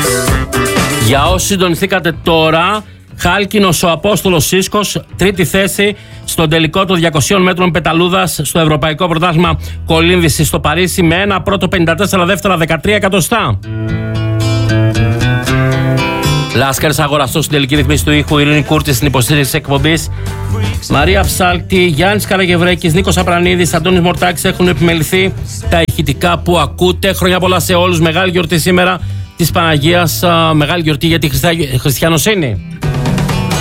Για όσοι συντονιστήκατε τώρα, χάλκινος ο Απόστολος Σίσκος, τρίτη θέση στον τελικό των 200 μέτρων πεταλούδας στο Ευρωπαϊκό Πρωτάθλημα Κολύμβησης στο Παρίσι με ένα πρώτο 54, δεύτερα 13 εκατοστά. Λάσκαρης αγοραστός στην τελική ρυθμίση του ήχου, Ειρήνη Κούρτη στην υποστήριξη της εκπομπής, Μαρία Ψάλτη, Γιάννης Καραγευρέκης, Νίκος Απρανίδης, Αντώνης Μορτάκης έχουν επιμεληθεί τα ηχητικά που ακούτε. Χρόνια πολλά σε όλους. Μεγάλη γιορτή σήμερα της Παναγίας, μεγάλη γιορτή για τη χριστιανοσύνη.